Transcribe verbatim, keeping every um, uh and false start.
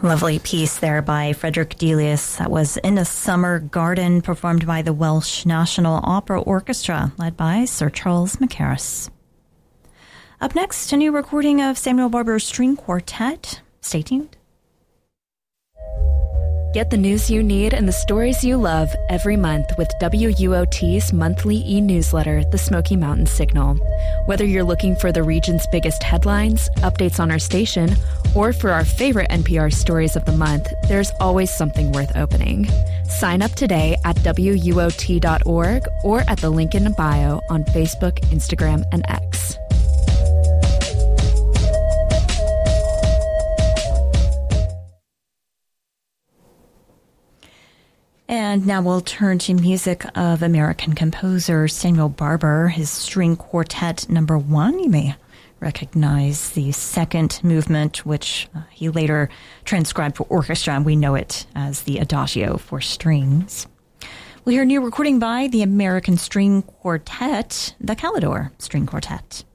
Lovely piece there by Frederick Delius. That was In a Summer Garden, performed by the Welsh National Opera Orchestra, led by Sir Charles Mackerras. Up next, a new recording of Samuel Barber's String Quartet. Stay tuned. Get the news you need and the stories you love every month with W U O T's monthly e-newsletter, The Smoky Mountain Signal. Whether you're looking for the region's biggest headlines, updates on our station, or for our favorite N P R stories of the month, there's always something worth opening. Sign up today at W U O T dot org or at the link in bio on Facebook, Instagram, and X. And now we'll turn to music of American composer Samuel Barber, his String Quartet number one. You may recognize the second movement, which uh, he later transcribed for orchestra, and we know it as the Adagio for strings. We'll hear a new recording by the American String Quartet, the Calidore String Quartet.